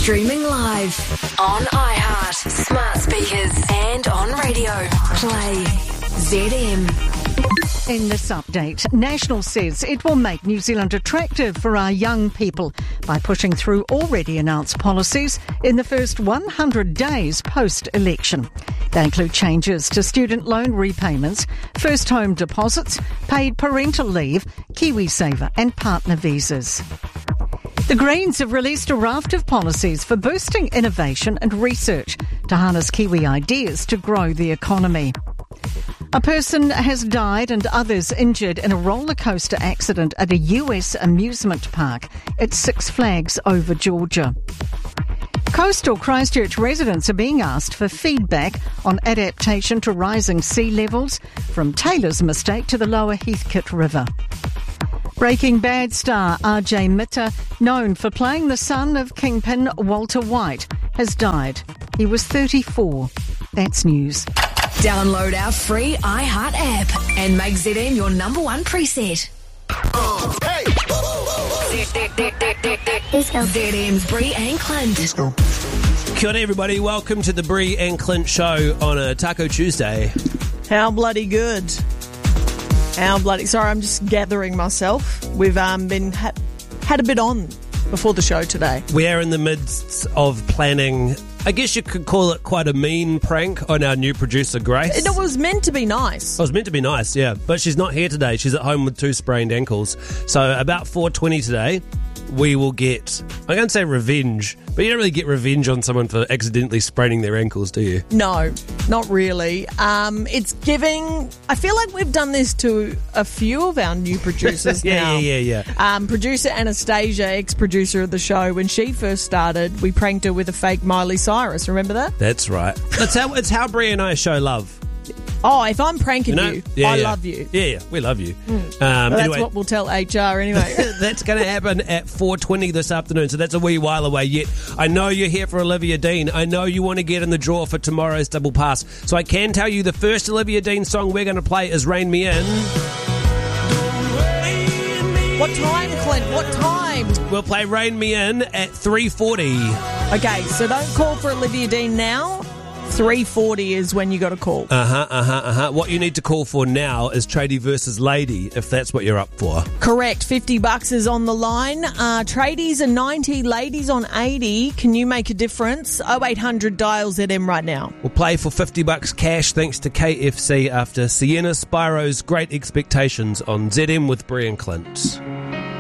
Streaming live on iHeart, smart speakers, and on radio. Play ZM. In this update, National says it will make New Zealand attractive for our young people by pushing through already announced policies in the first 100 days post-election. They include changes to student loan repayments, first home deposits, paid parental leave, KiwiSaver and partner visas. The Greens have released a raft of policies for boosting innovation and research to harness Kiwi ideas to grow the economy. A person has died and others injured in a roller coaster accident at a US amusement park at Six Flags over Georgia. Coastal Christchurch residents are being asked for feedback on adaptation to rising sea levels, from Taylor's mistake to the lower Heathcote River. Breaking Bad star RJ Mitter, known for playing the son of Kingpin Walter White, has died. He was 34. That's news. Download our free iHeart app and make ZM your number one preset. ZM's Bree and Clint. Kia ora everybody, welcome to the Bree and Clint show on a Taco Tuesday. How bloody good. Sorry, I'm just gathering myself. We've been had a bit on before the show today. We are in the midst of planning, I guess you could call it quite a mean prank on our new producer, Grace. It was meant to be nice. It was meant to be nice, yeah. But she's not here today. She's at home with 2 sprained ankles. So about 4:20 today, we will get, I'm going to say revenge, but you don't really get revenge on someone for accidentally spraining their ankles, do you? No, not really. It's giving, I feel like we've done this to a few of our new producers now. Yeah. Producer Anastasia, ex-producer of the show, when she first started, we pranked her with a fake Miley Cyrus. Remember that? That's right. It's how Bree and I show love. Oh, if I'm pranking you, I love you. Yeah, we love you. That's anyway, what we'll tell HR anyway. That's going to happen at 4:20 this afternoon, so that's a wee while away yet. I know you're here for Olivia Dean. I know you want to get in the draw for tomorrow's double pass. So I can tell you the first Olivia Dean song we're going to play is Rain Me In. What time, Clint? What time? We'll play Rain Me In at 3:40. Okay, so don't call for Olivia Dean now. 3:40 is when you got to call. What you need to call for now is Tradie versus Lady, if that's what you're up for. Correct. $50 is on the line. Tradies are 90, ladies on 80. Can you make a difference? 0800 dial ZM right now. We'll play for $50 cash thanks to KFC after Sienna Spiro's Great Expectations on ZM with Bree and Clint.